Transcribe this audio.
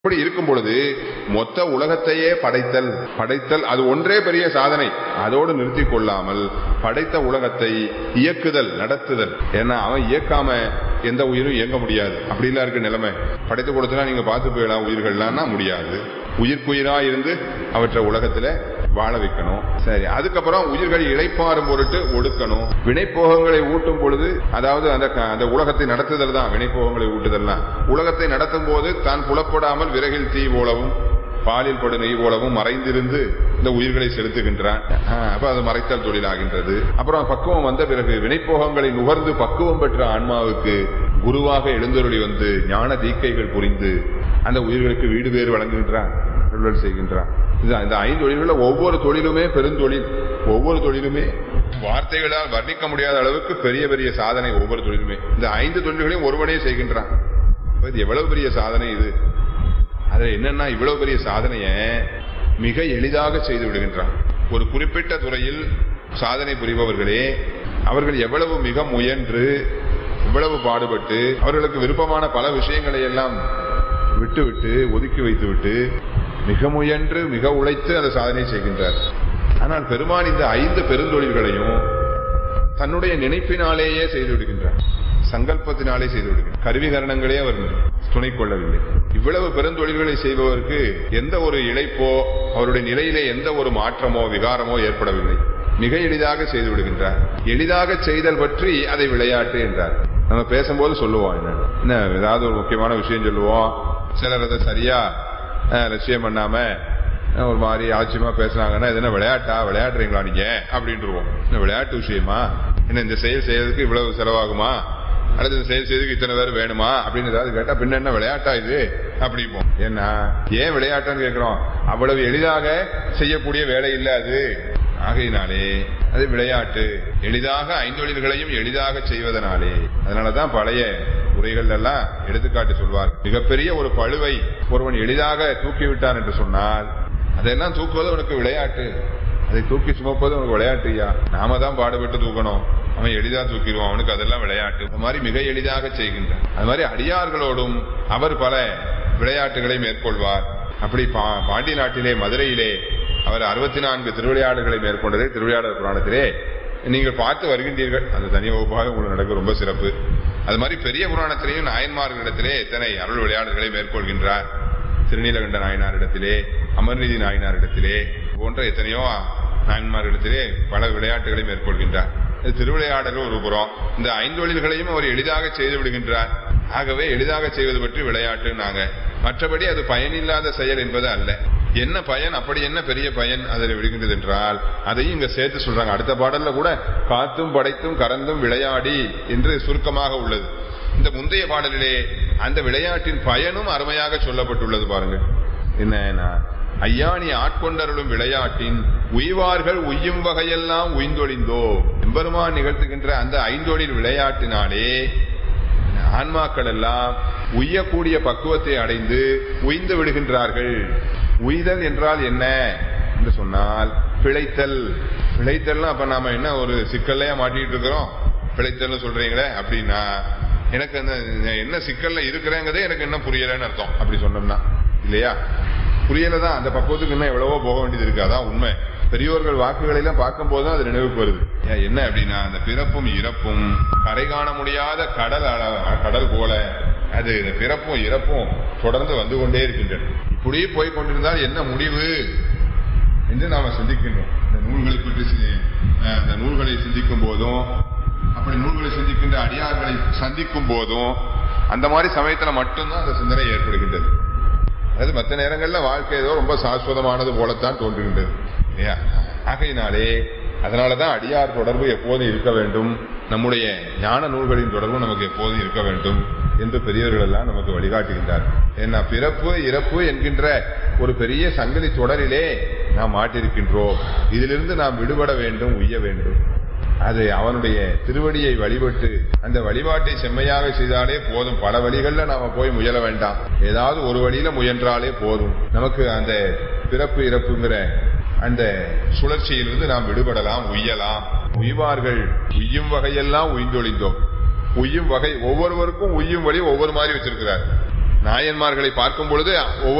இப்படி இருக்கும் பொழுது மொத்த உலகத்தையே படைத்தல் அது ஒன்றே பெரிய சாதனை. அதோடு நிறுத்தி கொள்ளாமல் படைத்த உலகத்தை இயக்குதல், நடத்துதல். ஏன்னா அவன் இயக்காம எந்த உயிரும் இயங்க முடியாது. அப்படிலாம் இருக்கு நிலைமை. படைத்து கொடுத்தா நீங்க பார்த்து போயிடலாம் உயிர்கள்லாம் முடியாது. உயிர்க்குயிரா இருந்து அவற்றை உலகத்துல வாழ வைக்கணும். சரி, அதுக்கப்புறம் உயிர்களை இளைப்பாறும் பொருட்டு ஒடுக்கணும். வினைப்போகங்களை ஊட்டும் பொழுது, அதாவது அந்த உலகத்தை நடத்துதல் தான் வினைப்போகங்களை ஊட்டுதல். உலகத்தை நடத்தும் போது தான் புலப்படாமல் விறகில் தீ போலவும் பாலில் படு நெய் போலவும் மறைந்திருந்து இந்த உயிர்களை செலுத்துகின்றான். அப்ப அது மறைத்தல் தொழிலாகின்றது. அப்புறம் பக்குவம் வந்த பிறகு வினைப்போகங்களை நுகர்ந்து பக்குவம் பெற்ற ஆன்மாவுக்கு குருவாக எழுந்தருளி வந்து ஞான தீக்கைகள் புரிந்து அந்த உயிர்களுக்கு வீடு பேறு வழங்குகின்றான், செய்கின்றான். இந்த 5 தொழில்கள ஒவ்வொரு தொழிலுமே பெருந்தொழில். ஒவ்வொரு தொழிலுமே வார்த்தைகளால் வர்ணிக்க முடியாத அளவுக்கு பெரிய பெரிய சாதனை. ஒவ்வொரு தொழிலுமே இந்த 5 தொழில்களையும் ஒருவனே செய்கின்றான். இது எவ்வளவு பெரிய சாதனை! இது அதுல என்னன்னா, இவ்வளவு பெரிய சாதனைய மிக எளிதாக செய்து விடுகின்றான். ஒரு குறிப்பிட்ட துறையில் சாதனை புரிபவர்களே அவர்கள் எவ்வளவு மிக முயன்று இவ்வளவு பாடுபட்டு அவர்களுக்கு விருப்பமான பல விஷயங்களை எல்லாம் விட்டுவிட்டு ஒதுக்கி வைத்துவிட்டு மிக முயன்று மிக உழைத்து அந்த சாதனை செய்கின்றார். ஆனால் பெருமான் இந்த 5 பெருந்தொழில்களையும் தன்னுடைய நினைப்பினாலேயே செய்து விடுகின்றார், சங்கல்பத்தினாலே செய்து விடுகின்றார். கருவிகரணங்களே அவர் துணை கொள்ளவில்லை. இவ்வளவு பெருந்தொழில்களை செய்பவருக்கு எந்த ஒரு இழைப்போ அவருடைய நிலையிலே எந்த ஒரு மாற்றமோ விகாரமோ ஏற்படவில்லை. மிக எளிதாக செய்து விடுகின்றார். எளிதாக செய்தல் பற்றி அதை விளையாட்டு என்றார். நம்ம பேசும்போது சொல்லுவோம், என்ன ஏதாவது ஒரு முக்கியமான விஷயம் சொல்லுவோம், சிலர் அதை சரியா லட்சியம் பண்ணாம ஒரு மாதிரி ஆச்சரியமா பேசுனாங்கன்னா இது என்ன விளையாடுறீங்களா நீங்க அப்படின்ட்டுருவோம். இந்த விளையாட்டு விஷயமா, என்ன இந்த செயல் செய்யறதுக்கு இவ்வளவு செலவாகுமா, அல்லது இந்த செயல் செய்யறதுக்கு இத்தனை பேர் வேணுமா அப்படின்னு ஏதாவது கேட்டா பின்ன என்ன விளையாட்டா இது அப்படிப்போம். ஏன்னா ஏன் விளையாட்டான்னு கேட்கிறோம், அவ்வளவு எளிதாக செய்யக்கூடிய வேலை இல்லை அது. ஆகையினாலே அது விளையாட்டு. எளிதாக 5 தொழில்களையும் எளிதாக செய்வதனாலே, அதனாலதான் பழைய உரைகள் எல்லாம் எடுத்துக்காட்டு சொல்வார். மிகப்பெரிய ஒரு பழுவை ஒருவன் எளிதாக தூக்கிவிட்டான் என்று சொன்னால் அதெல்லாம் தூக்குவது அவனுக்கு விளையாட்டு. அதை தூக்கி சுமப்பது அவனுக்கு விளையாட்டுயா. நாம தான் பாடுபட்டு தூக்கணும், அவன் எளிதா தூக்கிடுவான், அவனுக்கு அதெல்லாம் விளையாட்டு. அது மாதிரி மிக எளிதாக செய்கின்றான். அது மாதிரி அடியார்களோடும் அவர் பல விளையாட்டுகளை மேற்கொள்வார். அப்படி பாண்டி நாட்டிலே மதுரையிலே அவர் 64 திருவிளையாடல்களை மேற்கொண்டதை திருவிளையாடல் புராணத்திலே நீங்கள் பார்த்து வருகின்றீர்கள். அந்த தனி வகுப்பாக உங்களுக்கு நடக்க ரொம்ப சிறப்பு. அது மாதிரி பெரிய புராணத்திலேயும் நாயன்மார்களிடத்திலே எத்தனை அருள் விளையாடல்களை மேற்கொள்கின்றார். திருநீலகண்ட நாயனாரிடத்திலே, அமர்நீதி நாயனாரிடத்திலே போன்ற எத்தனையோ நாயன்மார்களிடத்திலே பல விளையாட்டுகளை மேற்கொள்கின்றார். திருவிளையாடல் ஒரு புறம், இந்த 5 தொழில்களையும் அவர் எளிதாக செய்து விடுகின்றார். ஆகவே எளிதாக செய்வது பற்றி விளையாட்டு நாங்க. மற்றபடி அது பயனில்லாத செயல் என்பது அல்ல. என்ன பயன், அப்படி என்ன பெரிய பயன் அதில் விடுகின்றது என்றால் அதையும் இங்க சேர்த்து சொல்றாங்க. அடுத்த பாடல்ல கூட காத்தும் படைத்தும் கறந்தும் விளையாடி என்று சுருக்கமாக உள்ளது. இந்த முந்தைய பாடலிலே அந்த விளையாட்டின் பயனும் அருமையாக சொல்லப்பட்டுள்ளது. பாருங்க என்ன, ஐயா நீ ஆட்கொண்டருளும் விளையாட்டின் உய்வார்கள் உய்யும் வகையெல்லாம் உய்ந்தொழிந்தோ. எம்பெருமான் நிகழ்த்துகின்ற அந்த 5 தொழில் விளையாட்டினாலே ஆன்மாக்கள் எல்லாம் உய்யக்கூடிய பக்குவத்தை அடைந்து உய்ந்து விடுகின்றார்கள். உய்தல் என்றால் என்ன என்று சொன்னால் பிழைத்தல். பிழைத்தல்னா அப்ப நாம என்ன ஒரு சிக்கல்லையா மாட்டிட்டு இருக்கிறோம், பிழைத்தல் சொல்றீங்களே அப்படின்னா எனக்கு என்ன சிக்கல்ல இருக்கிறேங்கிறதே எனக்கு என்ன புரியலன்னு அர்த்தம். அப்படி சொன்னோம்னா இல்லையா, புரியலதான். அந்த பக்குவத்துக்கு இன்னும் எவ்வளவோ போக வேண்டியது இருக்கு. அதான் உண்மை. பெரியோர்கள் வாக்குகளை எல்லாம் பார்க்கும் போதுதான் அது நினைவுக்கு வருது. என்ன அப்படின்னா, அந்த பிறப்பும் இறப்பும் கரை காண முடியாத கடல் போல அது பிறப்பும் இறப்பும் தொடர்ந்து வந்து கொண்டே இருக்கின்றன. இப்படியே போய் கொண்டிருந்தால் என்ன முடிவு என்று நாம சிந்திக்கின்றோம். இந்த நூல்களை பற்றி இந்த நூல்களை சிந்திக்கும் போதும், அப்படி நூல்களை சிந்திக்கின்ற அடியார்களை சந்திக்கும் போதும் அந்த மாதிரி சமயத்துல மட்டும்தான் அந்த சிந்தனை ஏற்படுகின்றது. அதாவது மற்ற நேரங்கள்ல வாழ்க்கை ஏதோ ரொம்ப சாஸ்வதமானது போலத்தான் தோன்றுகின்றது. ஆகையினாலே அதனாலதான் அடியார் தொடர்பு எப்போதும் இருக்க வேண்டும், நம்முடைய ஞான நூல்களின் தொடர்பு நமக்கு எப்போதும் இருக்க வேண்டும் என்று பெரியவர்கள் எல்லாம் நமக்கு வழிகாட்டுகின்றார். ஏன்னா பிறப்பு இறப்பு என்கின்ற ஒரு பெரிய சங்கிலி தொடரிலே நாம் மாட்டிருக்கின்றோம். இதிலிருந்து நாம் விடுபட வேண்டும், உய்ய வேண்டும். அது அவனுடைய திருவடியை வழிபட்டு அந்த வழிபாட்டை செம்மையாக செய்தாலே போதும். பல வழிகள்ல நாம போய் முயல வேண்டாம், ஏதாவது ஒரு வழியில முயன்றாலே போதும். நமக்கு அந்த பிறப்பு இறப்புங்கிற அந்த சுழற்சியிலிருந்து நாம் விடுபடலாம், உய்யலாம். உய்வார்கள் உய்யும் வகையெல்லாம் உய்ந்தொழிந்தோம். உய்யும் வகை ஒவ்வொருவருக்கும் உய்யும் வழி ஒவ்வொரு மாதிரி வச்சிருக்கிறார். நாயன்மார்களை பார்க்கும் பொழுது ஒவ்வொரு